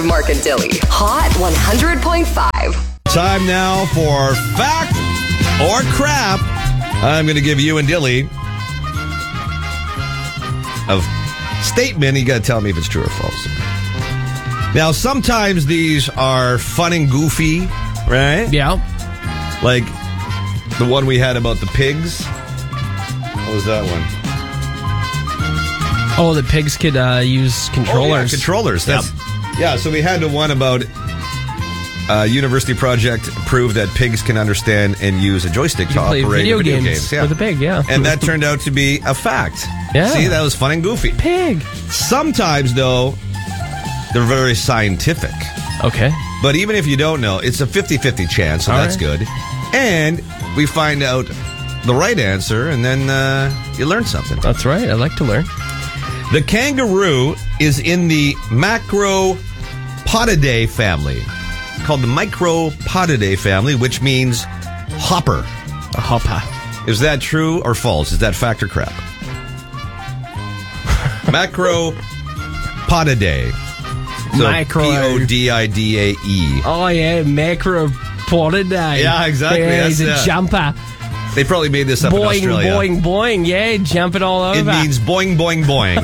Mark and Dilly. Hot 100.5. Time now for Fact or Crap. I'm going to give you and Dilly a statement. You got to tell me if it's true or false. Now, sometimes these are fun and goofy, right? Yeah. Like the one we had about the pigs. What was that one? Oh, the pigs could use controllers. Oh, yeah, controllers. Yeah, so we had the one about university project proved that pigs can understand and use a joystick to play operate video video games Yeah. with a pig, yeah. And that turned out to be a fact. Yeah. See, that was fun and goofy. Pig. Sometimes, though, they're very scientific. Okay. But even if you don't know, it's a 50-50 chance, so All that's right. good. And we find out the right answer, and then you learn something. That's right. I like to learn. The kangaroo is in the Macropodidae family. It's called the Micropodidae family, which means hopper. A hopper. Is that true or false? Is that fact or crap? Macropodidae. So Micro- P-O-D-I-D-A-E. Oh, yeah. Macropodidae. Yeah, exactly. Yeah, he's a That's, jumper. They probably made this up in Boing, Australia. boing, boing. Yeah, jumping all over. It means boing, boing, boing.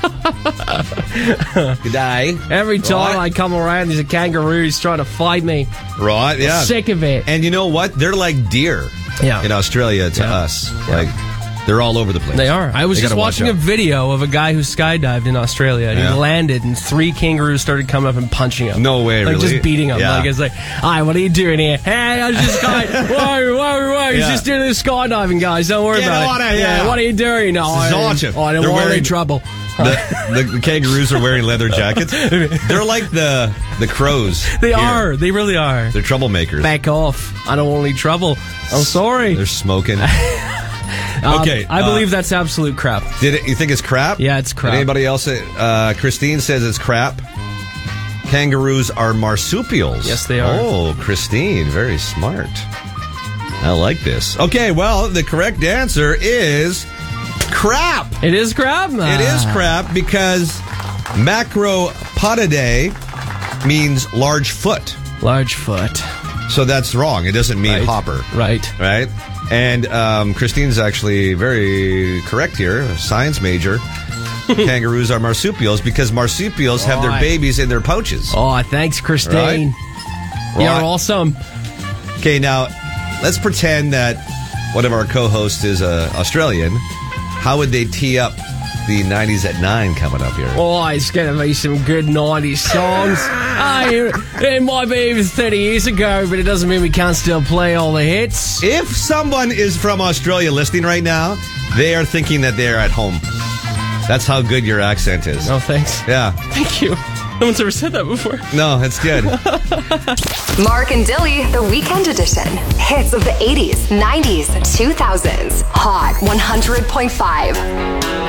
Good day. Every time Right. I come around, there's a kangaroo who's trying to fight me. Right, yeah. Sick of it. And you know what? They're like deer Yeah. in Australia to us. Like, they're all over the place. They are. I was They just gotta watch watching a out. video of a guy who skydived in Australia, and Yeah. he landed, and 3 kangaroos started coming up and punching him. No way, like, really? just beating him. Yeah. Like, it's like, hi, what are you doing here? Hey, I was just whoa. He's Yeah. just doing this skydiving, guys. Don't worry Get about on it. it, yeah. What are you doing? No, I Awesome. don't They're want any wearing- trouble. The kangaroos are wearing leather jackets. They're like the crows. They here. are. They really are. They're troublemakers. Back off. I don't want any trouble. I'm sorry. They're smoking. Okay. I believe that's absolute crap. You think it's crap? Yeah, it's crap. Anybody else? Christine says it's crap. Kangaroos are marsupials. Yes, they are. Oh, Christine, very smart. I like this. Okay, well, the correct answer is crap. It is crap? It is crap because Macropodidae means large foot. Large foot. So that's wrong. It doesn't mean Right. hopper. Right. Right? And Christine's actually very correct here, a science major. Kangaroos are marsupials because marsupials have their Right. babies in their pouches. Oh, thanks, Christine. You're Right. awesome. Okay, now let's pretend that one of our co-hosts is Australian. How would they tee up the 90s at 9 coming up here? Oh, it's going to be some good 90s songs. It might be even 30 years ago, but it doesn't mean we can't still play all the hits. If someone is from Australia listening right now, they are thinking that they're at home. That's how good your accent is. Oh, thanks. Yeah. Thank you. No one's ever said that before. No, it's good. Mark and Dilly, the weekend edition. Hits of the 80s, 90s, 2000s. Hot 100.5.